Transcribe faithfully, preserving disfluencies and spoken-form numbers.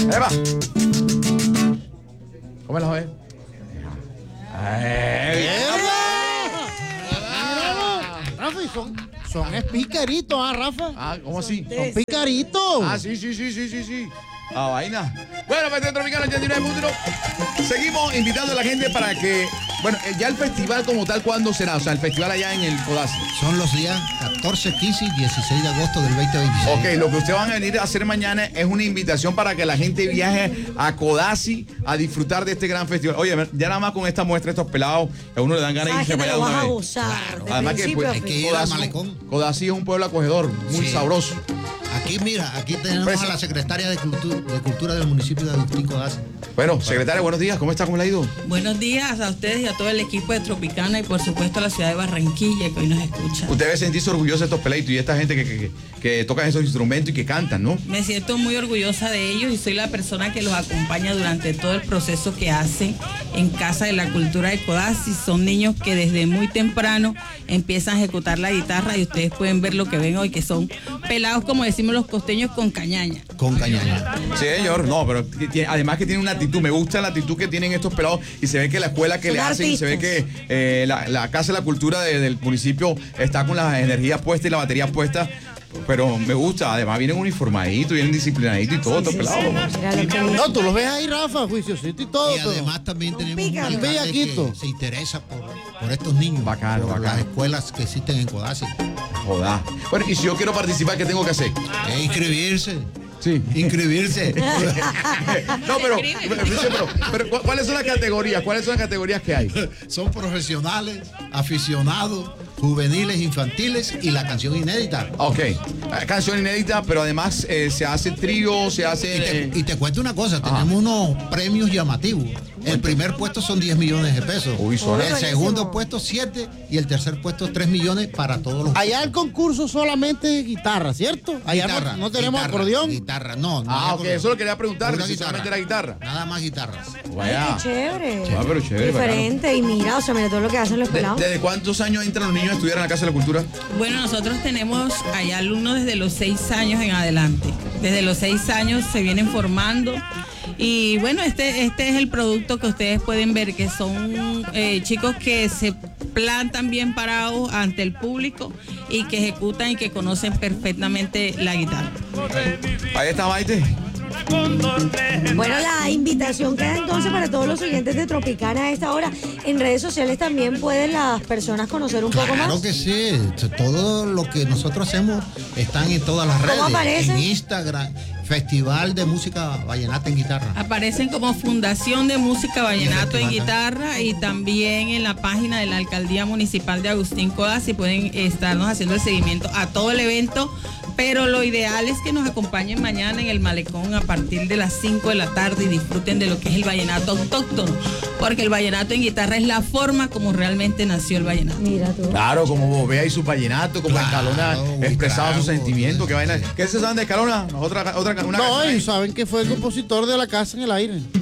Ahí va. ¿Cómo la joven? Rafa, y son, son es picaritos, ¿ah, Rafa? Ah, ¿cómo así? Son picaritos. Ah, sí, sí, sí, sí, sí, sí. Ah, vaina. Bueno, Petén Tropicana ochenta y nueve punto uno. Seguimos invitando a la gente para que, bueno, ya el festival como tal, ¿cuándo será? O sea, el festival allá en el Codazzi. Son los días catorce, quince y dieciséis de agosto del veinte veintiséis. Ok, lo que ustedes van a venir a hacer mañana es una invitación para que la gente viaje a Codazzi a disfrutar de este gran festival. Oye, ya nada más con esta muestra, estos pelados, a uno le dan ganas de irse para allá una vez. Claro. Además que pues, hay que ir al malecón. Codazzi es un pueblo acogedor, muy Sí. sabroso. Aquí, mira, aquí tenemos Pues, a la secretaria de Cultura, de Cultura del municipio de Agustín Codazzi. Bueno, secretaria, buenos días, ¿cómo está? ¿Cómo le ha ido? Buenos días a ustedes y a todo el equipo de Tropicana y por supuesto a la ciudad de Barranquilla que hoy nos escucha. Usted debe sentirse orgulloso de estos peladitos y de esta gente que, que, que tocan esos instrumentos y que cantan, ¿no? Me siento muy orgullosa de ellos y soy la persona que los acompaña durante todo el proceso que hacen en Casa de la Cultura de Codazzi. Son niños que desde muy temprano empiezan a ejecutar la guitarra y ustedes pueden ver lo que ven hoy, que son pelados, como decimos los costeños, con cañaña. Con cañaña. Sí, señor, no, pero tiene- además que tiene una actitud, me gusta la actitud que tienen estos pelados y se ve que la escuela que Son le hacen, se ve que eh, la, la Casa de la Cultura de- del municipio está con las energías puestas y la batería puesta, pero me gusta, además vienen uniformaditos, vienen disciplinaditos y todo, estos pelados. Mira lo que No, tú los ves ahí, Rafa, juiciosito y todo. Y además también tenemos un pícaro. alcalde Bellaquito. que se interesa por, por estos niños, Bacano, por bacano. las escuelas que existen en Codazzi. Joda. Bueno, y si yo quiero participar, ¿qué tengo que hacer? E inscribirse. Sí. Inscribirse. No, pero, pero, pero, pero, ¿cu- ¿cuáles son las categorías? ¿Cuáles son las categorías que hay? Son profesionales, aficionados, juveniles, infantiles y la canción inédita. Ok, eh, canción inédita, pero además eh, se hace trío, se hace... Y te, eh, y te cuento una cosa, Ajá. tenemos unos premios llamativos. El primer puesto son diez millones de pesos. Uy, son- el segundo puesto siete y el tercer puesto tres millones para todos los. Allá el concurso solamente guitarra, ¿cierto? Allá no- Guitarra, no, tenemos guitarra, acordeón. Guitarra, no. no hay Ah, ok, acordeón. eso lo quería preguntar, Pura si solamente era guitarra. Nada más guitarras. Vaya. Qué chévere. Ah, pero chévere, Diferente. Y mira, o sea, mira todo lo que hacen los De- pelados. ¿Desde cuántos años entran los niños a estudiar en la Casa de la Cultura? Bueno, nosotros tenemos allá alumnos desde los seis años en adelante. Desde los seis años se vienen formando. Y bueno, este, este es el producto que ustedes pueden ver, que son eh, chicos que se plantan bien parados ante el público y que ejecutan y que conocen perfectamente la guitarra. Ahí está Maite. Bueno, la invitación queda entonces para todos los oyentes de Tropicana a esta hora. En redes sociales también pueden las personas conocer un poco Claro más. que sí. Todo lo que nosotros hacemos están en todas las ¿Cómo redes. aparece? En Instagram, Festival de Música Vallenata en Guitarra. Aparecen como Fundación de Música Vallenato en Guitarra y también en la página de la Alcaldía Municipal de Agustín Codazzi pueden estarnos haciendo el seguimiento a todo el evento, pero lo ideal es que nos acompañen mañana en el Malecón a partir de las cinco de la tarde y disfruten de lo que es el vallenato autóctono, porque el vallenato en guitarra es la forma como realmente nació el vallenato. Mira tú. Claro, como Bobea y su vallenato, como Claro, Escalona expresaba sus Buitrago, sentimientos, qué eso, vaina. sí. ¿Qué se saben de Escalona? Otra, otra, una No, canción ahí. y saben que fue el compositor de La Casa en el Aire.